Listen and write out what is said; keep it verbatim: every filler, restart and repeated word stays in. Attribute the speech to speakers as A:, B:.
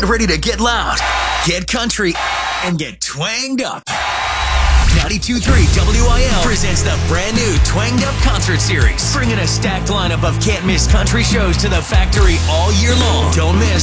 A: Get ready to get loud, get country, and get twanged up. ninety-two point three W I L presents the brand new Twanged Up Concert Series, bringing a stacked lineup of can't-miss country shows to the factory all year long. Don't miss